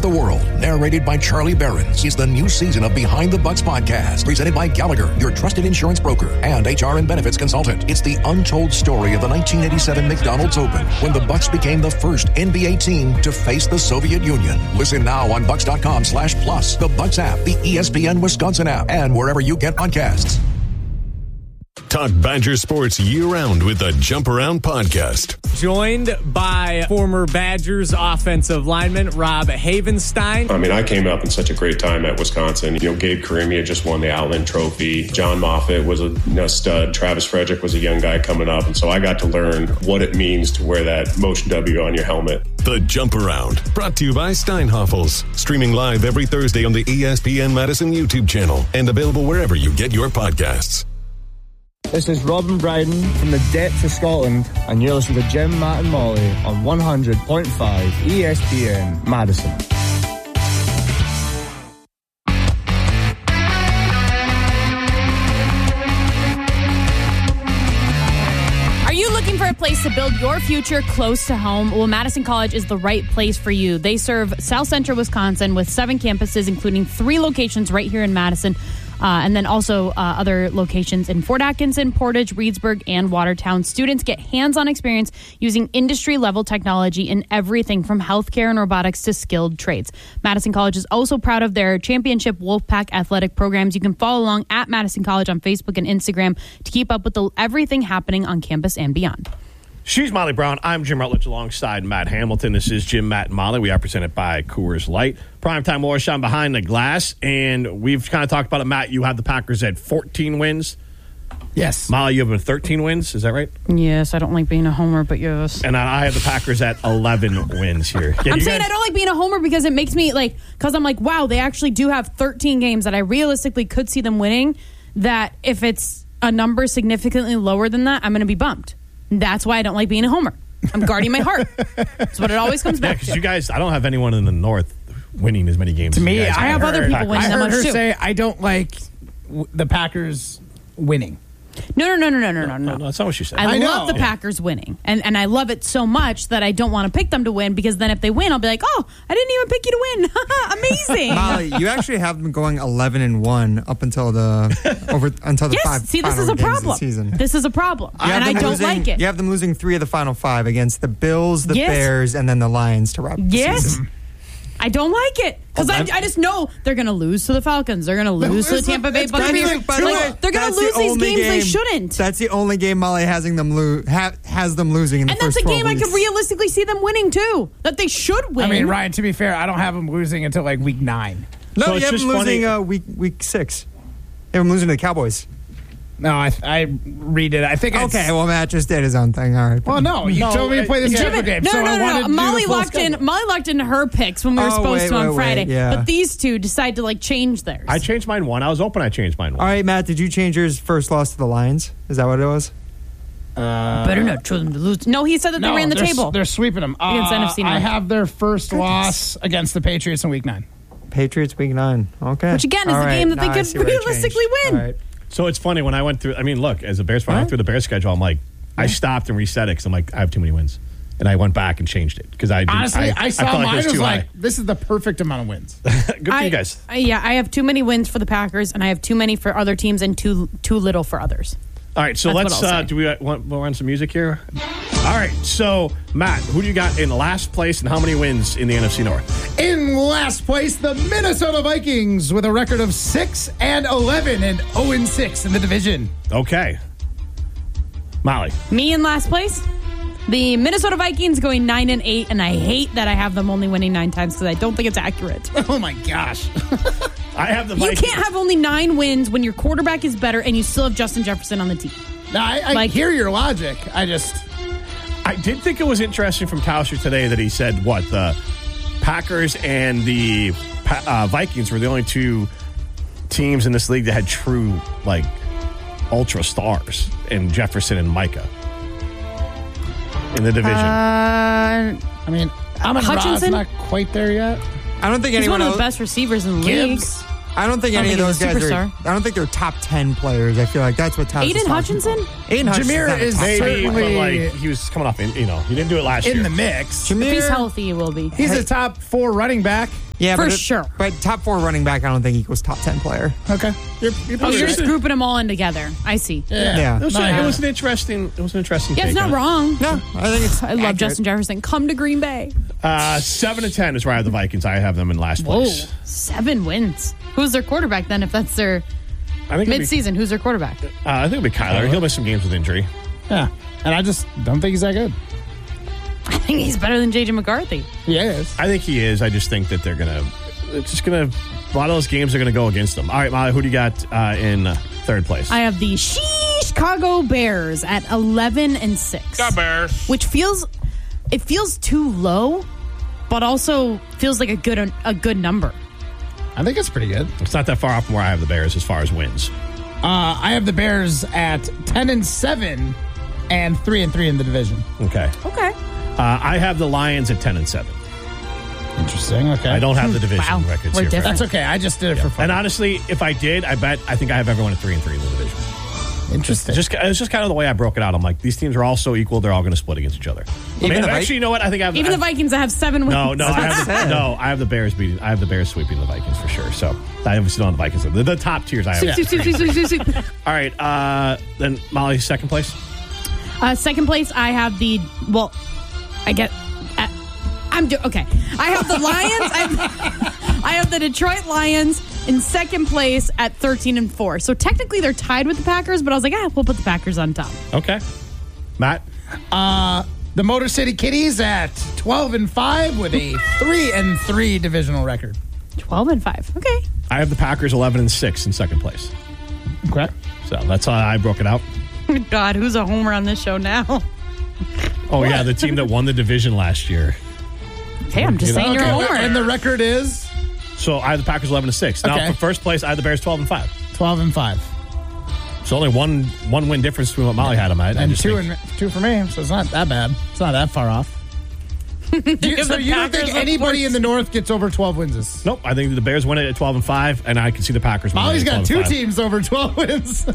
the World, narrated by Charlie Behrens, is the new season of Behind the Bucks podcast, presented by Gallagher, your trusted insurance broker and HR and benefits consultant. It's the untold story of the 1987 McDonald's Open, when the Bucks became the first NBA team to face the Soviet Union. Listen now on Bucks.com/plus, the Bucks app, the ESPN Wisconsin app, and wherever you get podcasts. Talk Badger sports year-round with the Jump Around podcast. Joined by former Badgers offensive lineman Rob Havenstein. I mean, I came up in such a great time at Wisconsin. You know, Gabe Karimia just won the Outland Trophy. John Moffitt was a stud. Travis Frederick was a young guy coming up. And so I got to learn what it means to wear that Motion W on your helmet. The Jump Around, brought to you by Steinhoffels. Streaming live every Thursday on the ESPN Madison YouTube channel and available wherever you get your podcasts. This is Robin Bryden from the depths of Scotland, and you're listening to Jim, Matt and Molly on 100.5 ESPN Madison. Are you looking for a place to build your future close to home? Well, Madison College is the right place for you. They serve South Central Wisconsin with 7 campuses, including 3 locations right here in Madison. And then also other locations in Fort Atkinson, Portage, Reedsburg, and Watertown. Students get hands-on experience using industry-level technology in everything from healthcare and robotics to skilled trades. Madison College is also proud of their championship Wolfpack athletic programs. You can follow along at Madison College on Facebook and Instagram to keep up with everything happening on campus and beyond. She's Molly Brown. I'm Jim Rutledge alongside Matt Hamilton. This is Jim, Matt, and Molly. We are presented by Coors Light. Primetime Morris on Behind the Glass. And we've kind of talked about it, Matt. You have the Packers at 14 wins. Yes. Molly, you have 13 wins. Is that right? Yes, I don't like being a homer, but yes. And I have the Packers at 11 wins here. I'm saying I don't like being a homer because it makes me because I'm like, wow, they actually do have 13 games that I realistically could see them winning, that if it's a number significantly lower than that, I'm going to be bumped. That's why I don't like being a homer. I'm guarding my heart. That's what it always comes back to. Because you guys, I don't have anyone in the North winning as many games. To me, as you guys. I have other people winning that much too. I heard her say, I don't like the Packers winning. No. No, that's not what she said. I love the Packers winning. And I love it so much that I don't want to pick them to win, because then if they win, I'll be like, oh, I didn't even pick you to win. Amazing. Molly, you actually have them going 11-1 up until the yes, 5 see, this final is a games problem. of the season. This is a problem. And I don't like it. You have them losing 3 of the final 5 against the Bills, the Bears, and then the Lions to wrap up the season. I don't like it because I just know they're going to lose to the Falcons. They're going to lose to the Tampa Bay Buccaneers. They're going to lose these games they shouldn't. That's the only game Molly has them losing in the first 12 weeks. And that's a game I could realistically see them winning too. That they should win. I mean, Ryan, to be fair, I don't have them losing until like week 9. No, so you have them losing week 6. You have them losing to the Cowboys. No, I read it. I think it's... Okay, well, Matt just did his own thing. All right. Well, no, you told me to play the schedule game. No. Molly locked in her picks when we were supposed to on Friday. Yeah. But these two decided to change theirs. I changed mine one. I was open. I changed mine one. All right, Matt, did you change yours first loss to the Lions? Is that what it was? Better not show them to lose. No, he said that they ran the table. They're sweeping them. Against NFC North. I have their first loss against the Patriots in week 9. Patriots week 9. Okay. Which again is the game that they could realistically win. All right. So it's funny when I went through. I mean, look, as a Bears fan, I went through the Bears schedule. I'm like, I stopped and reset it because I'm like, I have too many wins, and I went back and changed it because I honestly I saw felt mine. I was like, high. this is the perfect amount of wins. Good for you guys. I have too many wins for the Packers, and I have too many for other teams, and too little for others. All right, so That's let's. Do we want to run some music here? All right, so Matt, who do you got in last place, and how many wins in the NFC North? In last place, the Minnesota Vikings with a record of 6-11 and 0-6 in the division. Okay, Molly. Me in last place. The Minnesota Vikings going 9-8, and I hate that I have them only winning 9 times because I don't think it's accurate. Oh my gosh. I have the Vikings. You can't have only 9 wins when your quarterback is better and you still have Justin Jefferson on the team. No, I hear your logic. I did think it was interesting from Tauscher today that he said, the Packers and the Vikings were the only 2 teams in this league that had true, ultra stars in Jefferson and Micah in the division. I mean, Amon-Ra's not quite there yet. I don't think He's anyone one of the best receivers in the league. I don't think any of those guys are. I don't think they're top 10 players. I feel like that's what Tauscher's Aiden Hutchinson? Aiden Hutchinson Jameer is maybe, but he was coming off. He didn't do it last year. In the mix. If he's healthy, he will be. He's a top 4 running back. Yeah, for sure. But top 4 running back, I don't think equals top 10 player. Okay. You're just grouping them all in together. I see. Yeah. It was an interesting. It was an interesting. Yeah, it's take not on it. wrong. No, I think it's I love accurate. Justin Jefferson. Come to Green Bay. 7 and 10 is where I have the Vikings. I have them in last Whoa, place. 7 wins. Who's their quarterback then? If that's their I think mid-season, who's their quarterback? I think it'll be Kyler. He'll miss some games with injury. Yeah. And I just don't think he's that good. I think he's better than J.J. McCarthy. He is. I think he is. I just think that a lot of those games are going to go against them. All right, Molly, who do you got in third place? I have the Chicago Bears at 11-6. Got Bears. Which feels too low, but also feels like a good number. I think it's pretty good. It's not that far off from where I have the Bears as far as wins. I have the Bears at 10-7 and 3-3 in the division. Okay. Okay. I have the Lions at 10-7. Interesting. Okay. I don't have the division Wow. records We're here. different. That's okay. I just did it for fun. And honestly, if I did, I think I have everyone at 3-3 in the division. Interesting. It's just kind of the way I broke it out. I'm like, these teams are all so equal; they're all going to split against each other. Actually, you know what? I think I have Even the Vikings that have 7 wins. No, I have the Bears beating. I have the Bears sweeping the Vikings for sure. So I obviously don't have the Vikings. The top tiers I have. All right, then Molly, second place. Second place, I have the okay. I have the Lions. I have the Detroit Lions in second place at 13-4. So technically, they're tied with the Packers. But I was like, we'll put the Packers on top. Okay, Matt. The Motor City Kitties at 12-5 with a 3-3 divisional record. 12-5. Okay. I have the Packers 11-6 in second place. Okay. So that's how I broke it out. God, who's a homer on this show now? Oh yeah, the team that won the division last year. Hey, I'm just saying you're a homer. And the record is So I have the Packers 11-6. Now for first place, I have the Bears 12-5. 12-5. So only one win difference between what Molly had them at. And two for me, so it's not that bad. It's not that far off. So you don't think anybody in the North gets over 12 wins? Nope. I think the Bears win it at 12-5, and I can see the Packers winning. Molly's it at got 2 12-5. teams over 12 wins.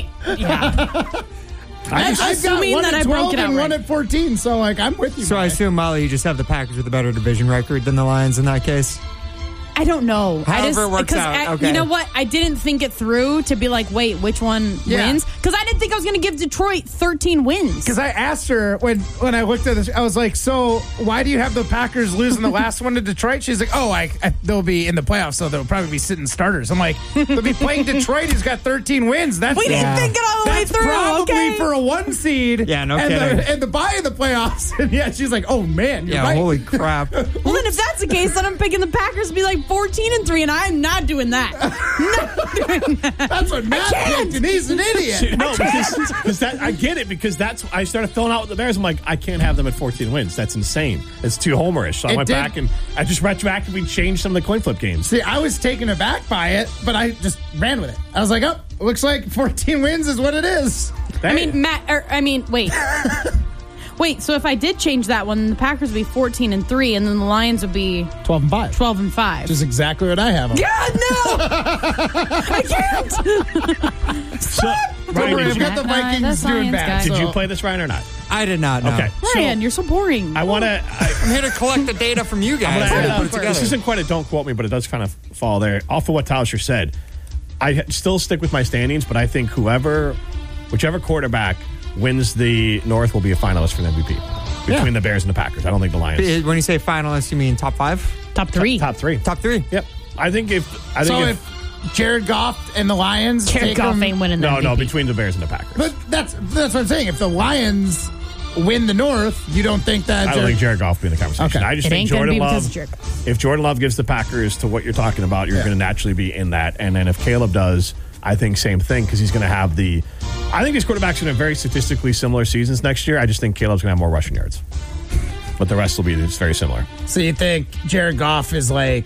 I'm assuming one that at I 12 broke it out and one right. at 14, so I'm with you. So I assume, Molly, you just have the Packers with a better division record than the Lions in that case? I don't know. However it works out. Okay. You know what? I didn't think it through to be like, wait, which one wins? Because I didn't think I was going to give Detroit 13 wins. Because I asked her when I looked at this, I was like, so why do you have the Packers losing the last one to Detroit? She's like, they'll be in the playoffs, so they'll probably be sitting starters. I'm like, they'll be playing Detroit, who's got 13 wins. That's We didn't think it all the way that's through. probably Okay. for a 1 seed. Yeah, no and kidding. And the bye in the playoffs. And she's like, oh man, you're right. Holy crap. Well, then if that's the case, then I'm picking the Packers to be like 14-3, and I'm not doing that. Not doing that. That's what Matt picked, and he's an idiot. No, because I get it, because I started filling out with the Bears. I'm like, I can't have them at 14 wins. That's insane. It's too homerish. So I went back and I just retroactively changed some of the coin flip games. See, I was taken aback by it, but I just ran with it. I was like, it looks like 14 wins is what it is. Hey. Wait. Wait, so if I did change that one, the Packers would be 14-3, and then the Lions would be 12-5. 12-5. Which is exactly what I have. God, no! I can't! So, Don't worry, Ryan, I've got the Vikings That's doing Lions bad. guy. did you so- play this, Ryan, or not? I did not know. Okay. Ryan, you're so boring. I want to. I'm here to collect the data from you guys. I'm and gonna put it together. this isn't quite a don't quote me, but it does kind of fall there. Off of what Tauscher said, I still stick with my standings, but I think whichever quarterback wins the North will be a finalist for the MVP between the Bears and the Packers. I don't think the Lions. When you say finalists, you mean top 5? Top 3. Top 3. Top 3? Yep. I think if Jared Goff and the Lions Jared take Goff them, ain't winning the MVP. no, between the Bears and the Packers. But that's what I'm saying. If the Lions win the North, you don't think that I don't think Jared Goff will be in the conversation. Okay. I just It think ain't gonna Jordan be because Love. of Jared Goff. If Jordan Love gives the Packers to what you're talking about, you're going to naturally be in that. And then if Caleb does, I think same thing, because he's going to have the. I think these quarterbacks are going to have very statistically similar seasons next year. I just think Caleb's going to have more rushing yards, but the rest will be just very similar. So you think Jared Goff is like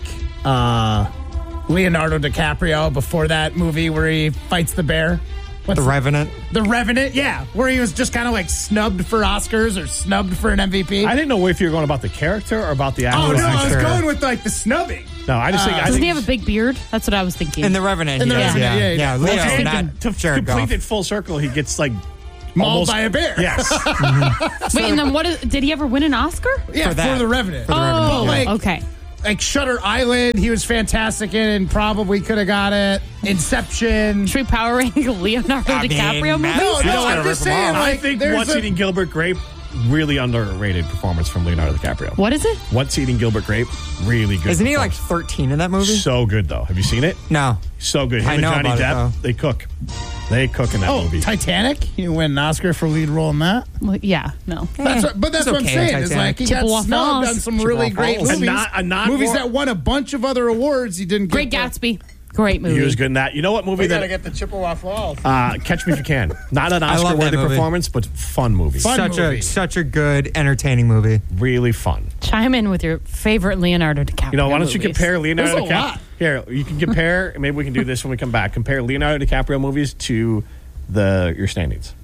Leonardo DiCaprio before that movie where he fights the bear? The Revenant? The Revenant, yeah. Where he was just kind of like snubbed for Oscars or snubbed for an MVP. I didn't know if you were going about the character or about the actor. Oh, no, I was sure. going with like the snubbing. No, I just think. I Doesn't think he have a big beard? That's what I was thinking. In the Revenant. In the he does, Revenant, yeah. Leo, to not Jared complete Goff. it full circle, he gets like Mauled almost by a bear. Yes. Wait, and then did he ever win an Oscar? Yeah, For that. for the Revenant. For the Revenant, Oh, yeah. okay. like Shutter Island, he was fantastic in and probably could have got it. Inception. Should we power rank Leonardo DiCaprio movies? No, I'm just saying. I think What's Eating Gilbert Grape, really underrated performance from Leonardo DiCaprio. What is it? What's Eating Gilbert Grape, really good. Isn't he like 13 in that movie? So good, though. Have you seen it? No. So good. Him I and know Johnny about it, Depp, though. they cook. They cook in that movie. Titanic? He win an Oscar for lead role in that. Well, yeah, no. That's what I'm saying. It's like he got Chippewa snubbed Falls. on some really great Falls. movies. A Movies that won a bunch of other awards. He didn't Great get. Gatsby. Great movie. He was good in that. You know what movie We got that... to get the Chippewa Falls. Catch Me If You Can. Not an I love that Oscar-worthy movie. performance, but fun movie. Such a good, entertaining movie. Really fun. Chime in with your favorite Leonardo DiCaprio You know, why don't you movies. compare Leonardo There's a lot. DiCaprio? Here, you can compare, maybe we can do this when we come back. Compare Leonardo DiCaprio movies to your standings.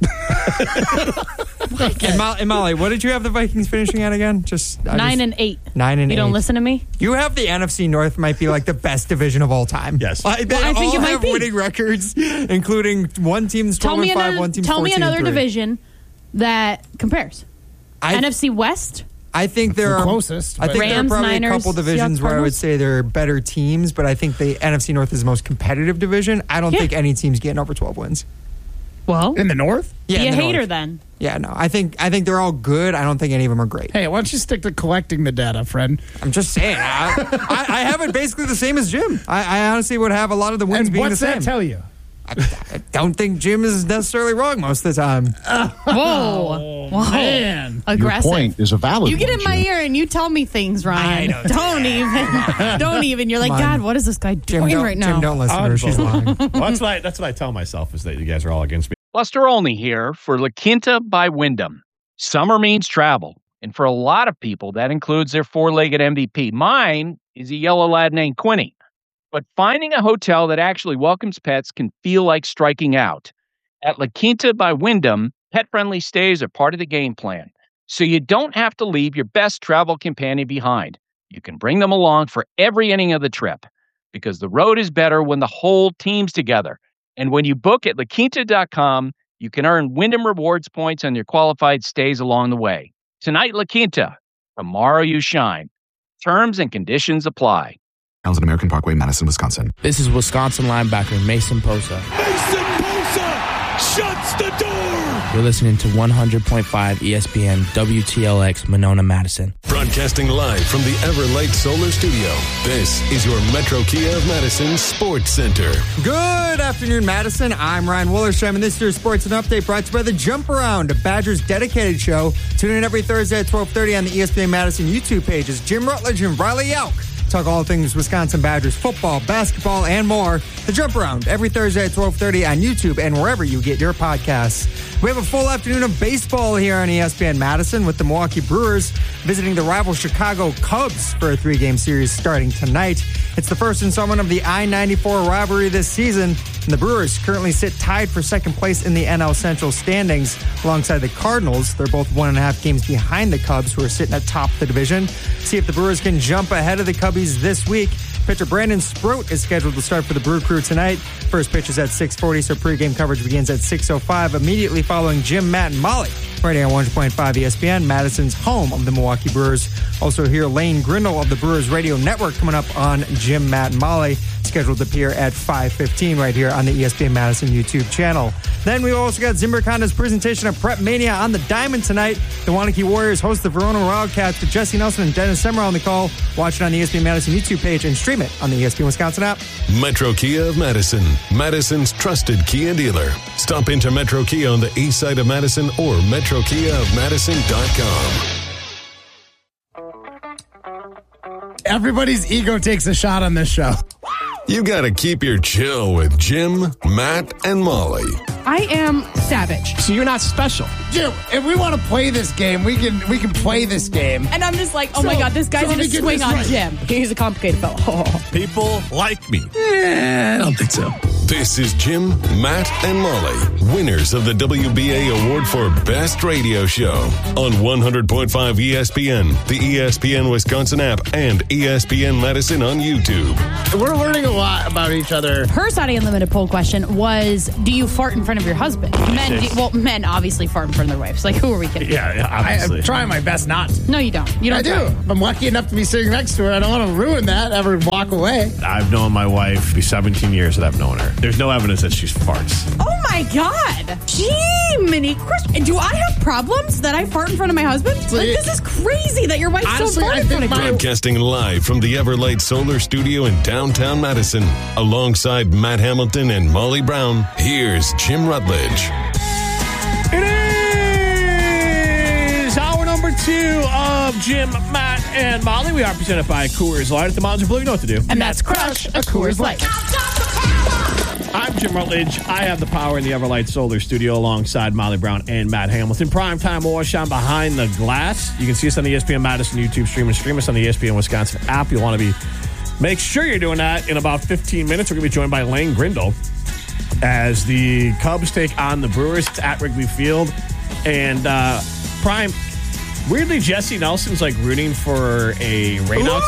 And Molly, what did you have the Vikings finishing at again? 9 and 8. 9 and 8. You don't listen to me? You have the NFC North might be like the best division of all time. Yes. Like, they I think all it might have be. winning records, including one team's 12-5, one team's 14-3. Tell me another division that compares. NFC West? I think there are closest. I think Rams, there are probably Niners, a couple divisions Seahawks, where I would Cardinals? say there are better teams, but I think the NFC North is the most competitive division. I don't think any team's getting over 12 wins. Well, in the North? Be in a the hater North. then. Yeah, no. I think they're all good. I don't think any of them are great. Hey, why don't you stick to collecting the data, friend? I'm just saying. I have it basically the same as Jim. I honestly would have a lot of the wins And being the what's same. that tell you? I don't think Jim is necessarily wrong most of the time. Whoa. Whoa. Man. Aggressive. Your point is a valid You get one, in my Jim. ear and you tell me things, Ryan. I know. Don't even. You're like, Come on. God, what is this guy Jim, doing don't, right now? Jim, don't listen to her. She's lying. Well, that's what I tell myself is that you guys are all against me. Buster Olney here for La Quinta by Wyndham. Summer means travel, and for a lot of people, that includes their four-legged MVP. Mine is a yellow lad named Quinny. But finding a hotel that actually welcomes pets can feel like striking out. At La Quinta by Wyndham, pet-friendly stays are part of the game plan, so you don't have to leave your best travel companion behind. You can bring them along for every inning of the trip, because the road is better when the whole team's together. And when you book at LaQuinta.com, you can earn Wyndham Rewards points on your qualified stays along the way. Tonight, La Quinta. Tomorrow, you shine. Terms and conditions apply. Towns on American Parkway, Madison, Wisconsin. This is Wisconsin linebacker Mason Bosa. Mason Bosa shuts the door. You're listening to 100.5 ESPN WTLX Monona, Madison. Broadcasting live from the Everlight Solar Studio. This is your Metro Kia of Madison Sports Center. Good afternoon, Madison. I'm Ryan Willerstrom, and this year's Sports and Update brought to you by The Jump Around, a Badgers dedicated show. Tune in every Thursday at 12:30 on the ESPN Madison YouTube pages. Jim Rutledge and Riley Yauk talk all things Wisconsin Badgers football, basketball, and more. The Jump Around every Thursday at 12:30 on YouTube and wherever you get your podcasts. We have a full afternoon of baseball here on ESPN Madison with the Milwaukee Brewers visiting the rival Chicago Cubs for a 3-game series starting tonight. It's the first installment of the I-94 rivalry this season, and the Brewers currently sit tied for second place in the NL Central standings alongside the Cardinals. They're both 1.5 games behind the Cubs, who are sitting atop the division. See if the Brewers can jump ahead of the Cubbies this week. Pitcher Brandon Sproat is scheduled to start for the Brew Crew tonight. First pitch is at 6:40, so pregame coverage begins at 6:05, immediately following Jim, Matt, and Molly. Right here on 100.5 ESPN, Madison's home of the Milwaukee Brewers. Also hear Lane Grindle of the Brewers Radio Network coming up on Jim, Matt, and Molly, scheduled to appear at 5:15 right here on the ESPN Madison YouTube channel. Then we also got Zimbrick Honda's presentation of Prep Mania on the Diamond tonight. The Wanakee Warriors host the Verona Wildcats with Jesse Nelson and Dennis Semmer on the call. Watch it on the ESPN Madison YouTube page and stream it on the ESPN Wisconsin app. Metro Kia of Madison, Madison's trusted Kia dealer. Stop into Metro Kia on the east side of Madison or MetroKiaofMadison.com. Everybody's ego takes a shot on this show. You gotta keep your chill with Jim, Matt, and Molly. I am savage. So you're not special. Jim, if we want to play this game, we can play this game. And I'm just like, oh my God, this guy's going to swing on Jim. He's a complicated fellow. People like me. I don't think so. This is Jim, Matt, and Molly, winners of the WBA Award for Best Radio Show on 100.5 ESPN, the ESPN Wisconsin app, and ESPN Madison on YouTube. We're learning a lot about each other. Her Saturday Unlimited poll question was, do you fart in front of your husband? Men obviously fart in front front of their wives. Like, who are we kidding? Yeah, obviously. I'm trying my best not to. No, you don't. You don't. I do. try. I'm lucky enough to be sitting next to her. I don't want to ruin that, ever walk away. I've known my wife be 17 years that I've known her. There's no evidence that she's farts. Oh my God. Gee, Chris. Do I have problems that I fart in front of my husband? Like, this is crazy that your wife Honestly, so farted in front of you. Broadcasting live from the Everlight Solar Studio in downtown Madison, alongside Matt Hamilton and Molly Brown, here's Jim Rutledge. It is hour number 2 of Jim, Matt, and Molly. We are presented by Coors Light. At the Mountains of Blue, you know what to do. And that's Crush a Coors Light. I'm Jim Rutledge. I have the power in the Everlight Solar Studio alongside Molly Brown and Matt Hamilton. Primetime Wash on Behind the Glass. You can see us on the ESPN Madison YouTube stream and stream us on the ESPN Wisconsin app. You'll want to make sure you're doing that in about 15 minutes. We're going to be joined by Lane Grindle as the Cubs take on the Brewers. It's at Wrigley Field. And Prime, weirdly, Jesse Nelson's like rooting for a rainout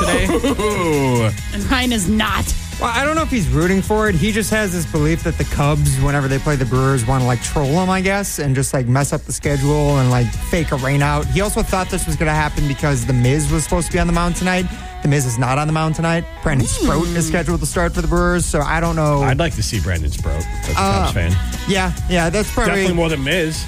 today. And Ryan is not. Well, I don't know if he's rooting for it. He just has this belief that the Cubs, whenever they play the Brewers, want to like troll him, I guess, and just like mess up the schedule and like fake a rainout. He also thought this was going to happen because The Miz was supposed to be on the mound tonight. The Miz is not on the mound tonight. Brandon Sproat is scheduled to start for the Brewers, so I don't know. I'd like to see Brandon Sproat as a Cubs fan. Yeah, that's probably definitely more than Miz.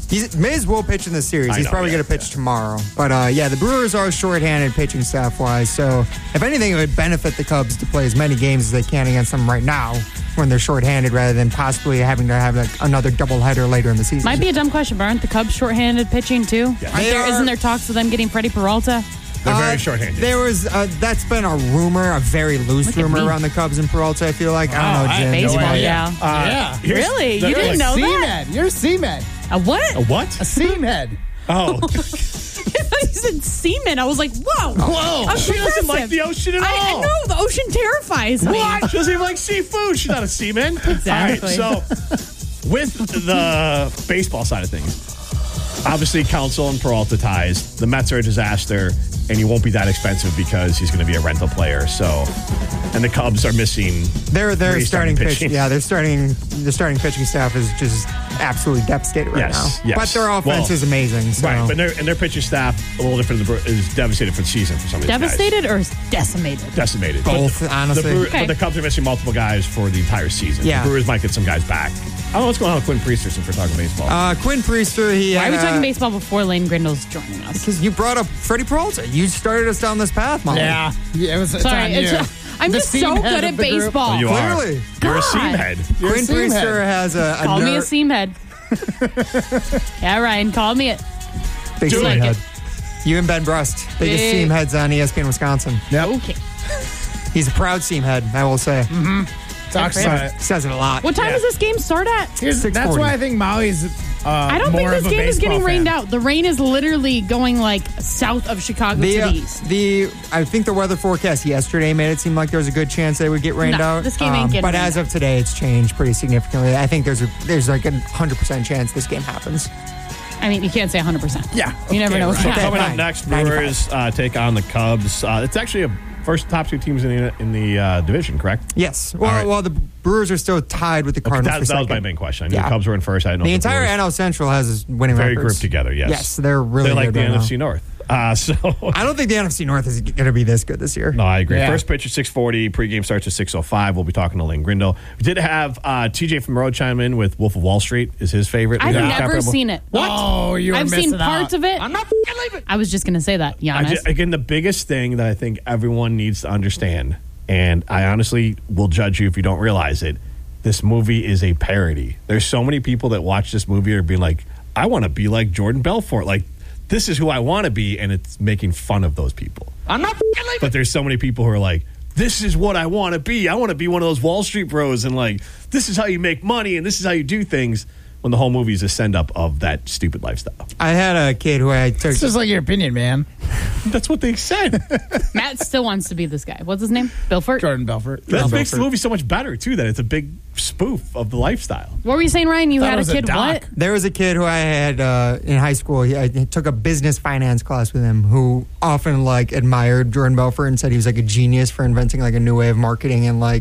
Miz will pitch in this series. He's probably going to pitch tomorrow. But the Brewers are shorthanded pitching staff wise. So if anything, it would benefit the Cubs to play as many games as they can against them right now when they're shorthanded, rather than possibly having to have like another doubleheader later in the season. Might be a dumb question, but aren't the Cubs shorthanded pitching too? Yeah. Isn't there talks of them getting Freddie Peralta? They're very shorthanded. There was that's been a rumor, a very loose rumor around the Cubs and Peralta. I feel like I don't know, Jim. Baseball, yeah. Really? You didn't know that? You're a seaman. A what? A what? A seaman. Oh. I thought you said semen. I was like, whoa. Whoa. She doesn't like the ocean at all. I know. The ocean terrifies me. What? She doesn't even like seafood. She's not a seaman. Exactly. All right, so with the baseball side of things, obviously Counsell and Peralta ties. The Mets are a disaster, and he won't be that expensive because he's going to be a rental player. So, and the Cubs are missing. Their starting pitch, pitching. their starting pitching staff is just absolutely devastated right now. Yes. But their offense is amazing. So. Right, but their pitching staff a little different. Is devastated for the season for some of these Devastated guys. Or decimated? Decimated. Both, honestly. But the Cubs are missing multiple guys for the entire season. Yeah. The Brewers might get some guys back. I don't know what's going on with Quinn Priester since we're talking baseball. Quinn Priester, Why are we talking baseball before Lane Grindle's joining us? Because you brought up Freddie Peralta. You started us down this path, Molly. Yeah. It's Sorry, on you. I'm The just so seam good head at of the group. baseball. You Clearly. are. You're a seam head. Quinn Priester has a Call me a seam head. Yeah, Ryan, call me it. big Do seam it. head. You and Ben Brust, biggest Big. seam heads on ESPN Wisconsin. Yep. Okay. He's a proud seam head, I will say. Talks Good for about it. Says it a lot. What time does this game start at? That's 6:40. why I think Molly's I don't think more this of a game is baseball getting rained fan. out. The rain is literally going like south of Chicago to the east. I think the weather forecast yesterday made it seem like there was a good chance they would get rained No, out. this game ain't getting But rained as of today, it's changed pretty significantly. I think there's like a 100% chance this game happens. I mean, you can't say 100%. Yeah. You never know what's right. going to Coming happen. up next, 95. Brewers take on the Cubs. It's actually a first top two teams in the division, correct? Yes. All right. Well, the Brewers are still tied with the Cardinals. That was my main question. I knew the Cubs were in first. I didn't know The if entire Brewers- NL Central has winning very records. grouped together. Yes. Yes, they're really They're like good the right NFC now. North. I don't think the NFC North is going to be this good this year. No, I agree. Yeah. First pitch at 6:40. Pregame starts at 6:05. We'll be talking to Lane Grindle. We did have TJ from Road chime in with Wolf of Wall Street is his favorite. I've Yeah. never seen it. What? Oh, you were I've missing seen parts out. of it. I'm not f***ing leaving. I was just going to say that, Giannis. Again, the biggest thing that I think everyone needs to understand, and I honestly will judge you if you don't realize it, this movie is a parody. There's so many people that watch this movie are being like, I want to be like Jordan Belfort. Like, this is who I want to be, and it's making fun of those people. I'm not f***ing leaving. But there's so many people who are like, this is what I want to be. I want to be one of those Wall Street bros, and like, this is how you make money, and this is how you do things, when the whole movie is a send-up of that stupid lifestyle. I had a kid who I took. It's just like your opinion, man. That's what they said. Matt still wants to be this guy. What's his name? Belfort? Jordan Belfort. That makes the movie so much better, too, that it's a big spoof of the lifestyle. What were you saying, Ryan? You Thought had it a was a kid, doc. what? There was a kid who I had in high school. I took a business finance class with him who often like admired Jordan Belfort and said he was like a genius for inventing like a new way of marketing and like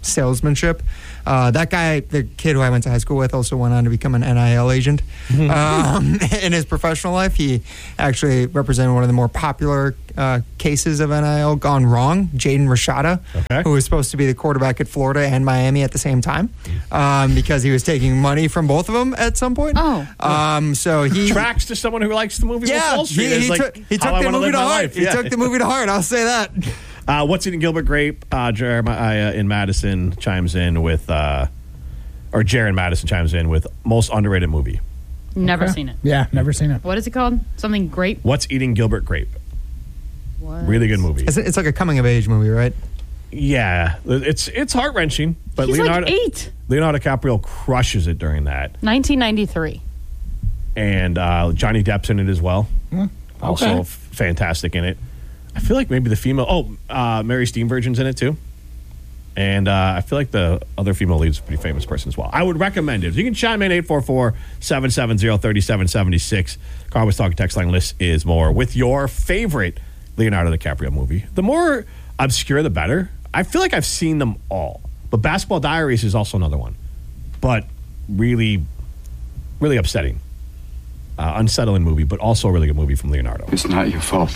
salesmanship. That guy, the kid who I went to high school with, also went on to become an NIL agent. In his professional life, he actually represented one of the more popular cases of NIL gone wrong, Jaden Rashada, who was supposed to be the quarterback at Florida and Miami at the same time, because he was taking money from both of them at some point. So he tracks to someone who likes the movie Wolf of Wall Street. He took the movie to heart. He took the movie to heart. I'll say that. What's Eating Gilbert Grape? Jeremiah in Madison chimes in with, or Jaron Madison chimes in with most underrated movie. Never seen it. Yeah, never seen it. What is it called? Something Grape? What's Eating Gilbert Grape? What? Really good movie. It's like a coming of age movie, right? Yeah, it's heart wrenching, but He's like 8. Leonardo DiCaprio crushes it during that. 1993. And Johnny Depp's in it as well. Also fantastic in it. I feel like maybe the female. Mary Steenburgen's in it too. And I feel like the other female lead is a pretty famous person as well. I would recommend it. You can chime in 844-770-3776. Car was talking text line. List is more with your favorite Leonardo DiCaprio movie. The more obscure, the better. I feel like I've seen them all. But Basketball Diaries is also another one. But really, really upsetting. Unsettling movie, but also a really good movie from Leonardo. It's not your fault.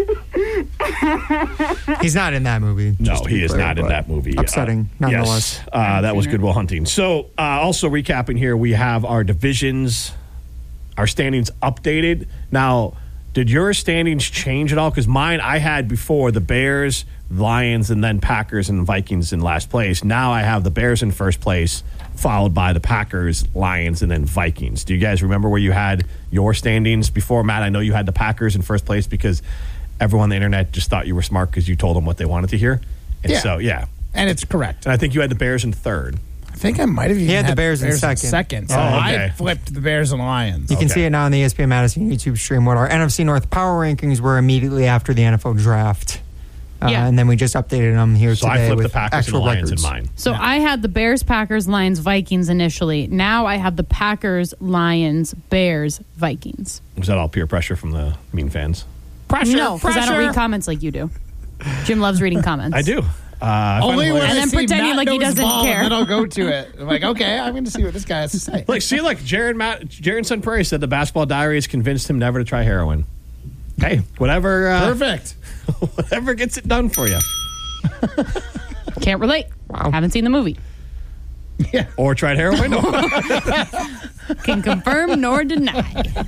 He's not in that movie. No, he is not in that movie. Upsetting, nonetheless. Yes, that was Good Will Hunting. So, also recapping here, we have our divisions, our standings updated. Now, did your standings change at all? Because mine, I had before the Bears, Lions, and then Packers and Vikings in last place. Now I have the Bears in first place, followed by the Packers, Lions, and then Vikings. Do you guys remember where you had your standings before? Matt, I know you had the Packers in first place because everyone on the internet just thought you were smart because you told them what they wanted to hear. And so, And it's correct. And I think you had the Bears in third. I think I might have even had the had Bears in second. So okay. I flipped the Bears and Lions. You can see it now on the ESPN Madison YouTube stream what our NFC North power rankings were immediately after the NFL draft. And then we just updated them here so today. I flipped with the Packers actual and Lions records. in mine. So I had the Bears, Packers, Lions, Vikings initially. Now I have the Packers, Lions, Bears, Vikings. Was that all peer pressure from the mean fans? No, because I don't read comments like you do. Jim loves reading comments. I do. Only when and I then see pretending Matt like he knows doesn't ball, care. And then I'll go to it. I'm like, okay, I'm going to see what this guy has to say. Jaron Sun Prairie said the Basketball Diaries convinced him never to try heroin. Hey, whatever. Perfect. Whatever gets it done for you. Can't relate. Wow. Haven't seen the movie. Yeah. Or tried heroin. Can confirm nor deny.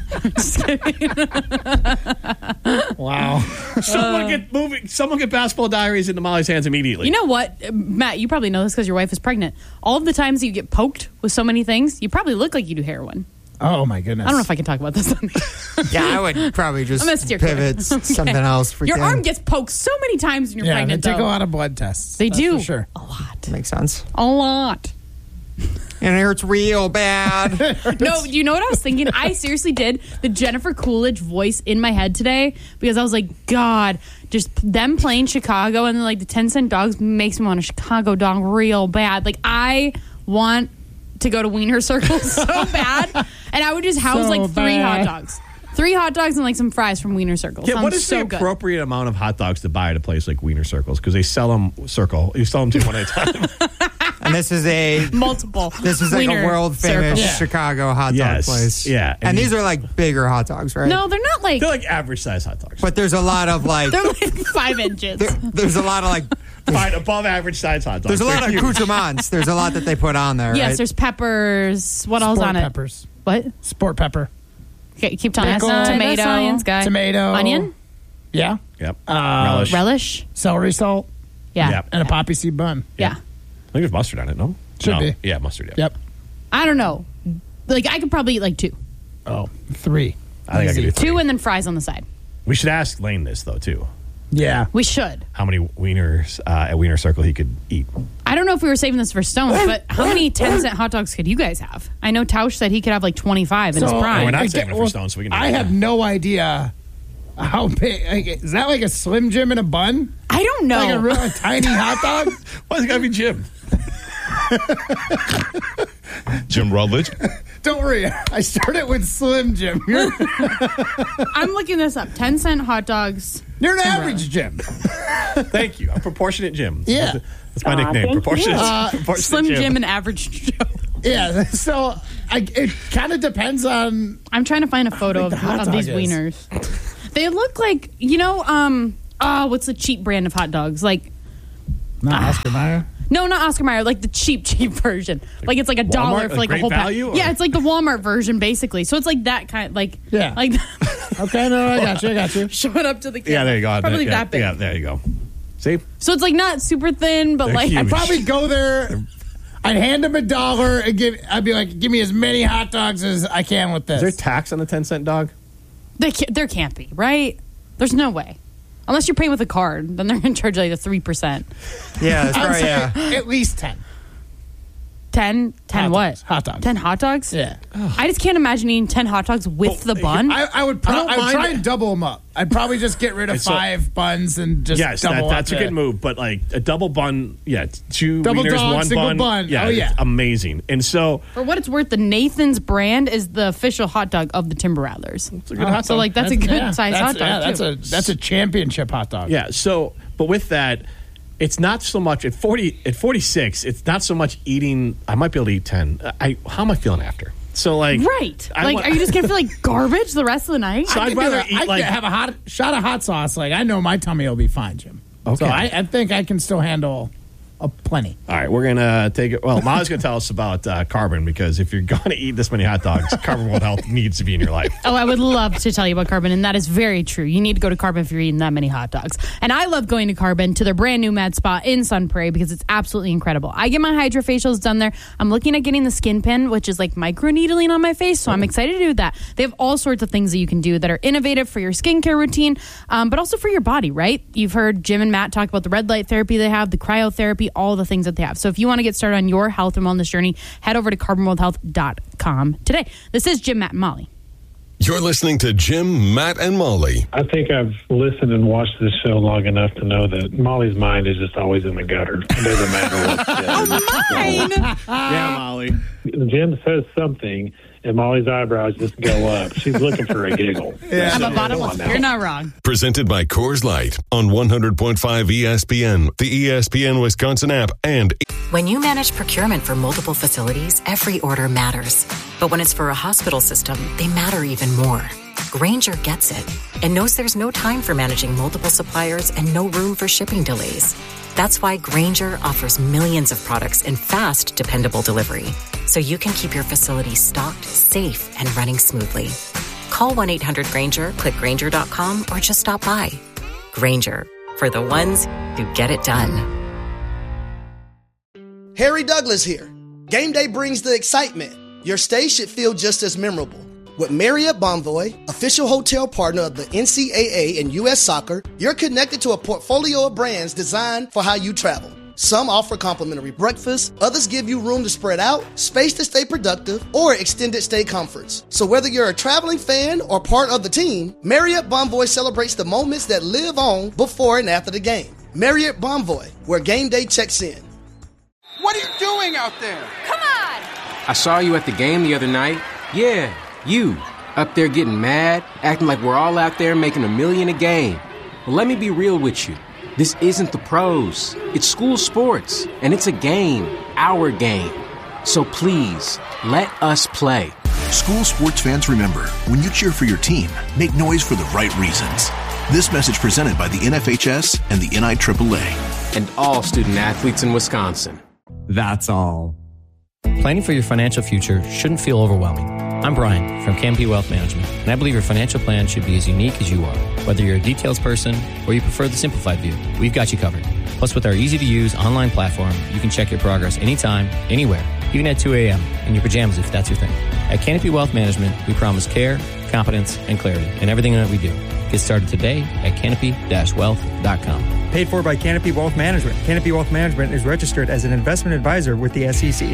Wow. Someone get Basketball Diaries into Molly's hands immediately. You know what, Matt, you probably know this because your wife is pregnant. All of the times you get poked with so many things, you probably look like you do heroin. Oh, my goodness. I don't know if I can talk about this. Yeah, I would probably just I'm gonna steer pivot clear. something else. For Your Ken. arm gets poked so many times when you're pregnant, they take though. a lot of blood tests. They That's do. for sure. A lot. Makes sense. A lot. And it hurts real bad. No, you know what I was thinking? I seriously did the Jennifer Coolidge voice in my head today because I was like, God, just them playing Chicago and then like the 10-cent dogs makes me want a Chicago dog real bad. Like I want to go to Wiener Circle so bad, and I would just house So like 3 hot bad. dogs. 3 hot dogs and like some fries from Wiener Circle. Yeah, Sounds what is so the good. appropriate amount of hot dogs to buy at a place like Wiener Circles? Because they sell them You sell them to one at a time. And this is a multiple. This is like Wiener a world famous Circle. Chicago hot dog Yes, place. yeah. And these are like bigger hot dogs, right? No, they're not like. They're like average size hot dogs. But there's a lot of like. They're like 5 inches. There's a lot of like. Fine, above average size hot dogs. There's a lot of They're huge. accoutrements. There's a lot that they put on there. Yes, right? there's peppers. What else Sport on it? peppers. What? Sport pepper. Okay, keep telling us. Pickle. Tomato. Science guy. Tomato. Onion? Yeah. Yep. Relish? Celery salt. Yeah. Yep. And a poppy seed bun. Yeah. I think there's mustard on it, no? Should No. be. Yeah, mustard, yeah. Yep. I don't know. Like, I could probably eat like 2. Oh, 3. I think I could do 3. 2 and then fries on the side. We should ask Lane this, though, too. Yeah. We should. How many wieners at Wiener Circle he could eat. I don't know if we were saving this for Stones, but how many 10-cent hot dogs could you guys have? I know Tausch said he could have like 25 in his prime. We're not saving it for Stones, so we can do I that. have no idea how big. Like, is that like a Slim Jim in a bun? I don't know. Like a real tiny hot dog? Why's it got to be Jim? Jim Rutledge. Don't worry. I started with Slim Jim. I'm looking this up. 10-cent hot dogs. You're an average Jim. Thank you. A proportionate Jim. Yeah. That's my nickname. Proportionate Slim Jim and Average Joe. Yeah, so it kind of depends on. I'm trying to find a photo of these wieners. They look like, what's the cheap brand of hot dogs? Like, not Oscar Mayer? No, not Oscar Mayer. Like the cheap version. Like it's like $1 Walmart, for like a whole value, pack. Yeah, it's like the Walmart version basically. So it's like that kind. Like like. Okay, no, I got you. Show it up to the camera. Yeah, there you go. Probably that big. Yeah, there you go. See? So it's like not super thin, but They're like huge. I'd probably go there. I'd hand him $1 and I'd be like, give me as many hot dogs as I can with this. Is there tax on the 10-cent dog? There can't be, right? There's no way. Unless you're paying with a card, then they're going to charge like a 3%. Yeah, that's right. At least 10. 10 what? Hot dogs. 10 hot dogs? Yeah. I just can't imagine eating 10 hot dogs with the bun. I would try and double them up. I'd probably just get rid of 5 buns and just double that's up a good move. But like a double bun, 2 double wieners, dog, 1 single bun. bun. Yeah, it's amazing. And so, for what it's worth, the Nathan's brand is the official hot dog of the Timber Rattlers. It's a good hot dog. So like that's a good size hot dog. Yeah, that's a championship hot dog. Yeah. So, but with that, it's not so much at 46. It's not so much eating. I might be able to eat 10. How am I feeling after? So like, right? Are you just gonna feel like garbage the rest of the night? So I'd rather eat have a shot of hot sauce. Like I know my tummy will be fine, Jim. Okay. So I think I can still handle plenty. All right, we're gonna take it. Well, Molly's gonna tell us about Carbon, because if you're gonna eat this many hot dogs, Carbon World Health needs to be in your life. Oh, I would love to tell you about Carbon, and that is very true. You need to go to Carbon if you're eating that many hot dogs. And I love going to Carbon, to their brand new med spa in Sun Prairie, because it's absolutely incredible. I get my hydrofacials done there. I'm looking at getting the skin pen, which is like micro needling on my face, so I'm excited to do that. They have all sorts of things that you can do that are innovative for your skincare routine, but also for your body, right? You've heard Jim and Matt talk about the red light therapy they have, the cryotherapy, all the things that they have. So if you want to get started on your health and wellness journey, head over to carbonworldhealth.com today. This is Jim, Matt, and Molly. You're listening to Jim, Matt, and Molly. I think I've listened and watched this show long enough to know that Molly's mind is just always in the gutter. It doesn't matter what mine! Yeah, Molly. Jim says something, and Molly's eyebrows just go up. She's looking for a giggle. Yeah. You're not wrong. Presented by Coors Light on 100.5 ESPN, the ESPN Wisconsin app, and When you manage procurement for multiple facilities, every order matters. But when it's for a hospital system, they matter even more. Grainger gets it and knows there's no time for managing multiple suppliers and no room for shipping delays. That's why Grainger offers millions of products in fast, dependable delivery, so you can keep your facility stocked, safe, and running smoothly. Call 1-800-GRAINGER, click Grainger.com, or just stop by. Grainger, for the ones who get it done. Harry Douglas here. Game day brings the excitement. Your stay should feel just as memorable. With Marriott Bonvoy, official hotel partner of the NCAA and U.S. Soccer, you're connected to a portfolio of brands designed for how you travel. Some offer complimentary breakfast, others give you room to spread out, space to stay productive, or extended stay comforts. So whether you're a traveling fan or part of the team, Marriott Bonvoy celebrates the moments that live on before and after the game. Marriott Bonvoy, where game day checks in. What are you doing out there? Come on! I saw you at the game the other night. Yeah, you. Up there getting mad, acting like we're all out there making $1 million a game. Well, let me be real with you. This isn't the pros. It's school sports, and it's a game, our game. So please, let us play. School sports fans, remember, when you cheer for your team, make noise for the right reasons. This message presented by the NFHS and the NIAAA. And all student athletes in Wisconsin. That's all. Planning for your financial future shouldn't feel overwhelming. I'm Brian from Canopy Wealth Management, and I believe your financial plan should be as unique as you are. Whether you're a details person or you prefer the simplified view, we've got you covered. Plus, with our easy-to-use online platform, you can check your progress anytime, anywhere, even at 2 a.m. in your pajamas if that's your thing. At Canopy Wealth Management, we promise care, competence, and clarity in everything that we do. Get started today at canopy-wealth.com. Paid for by Canopy Wealth Management. Canopy Wealth Management is registered as an investment advisor with the SEC.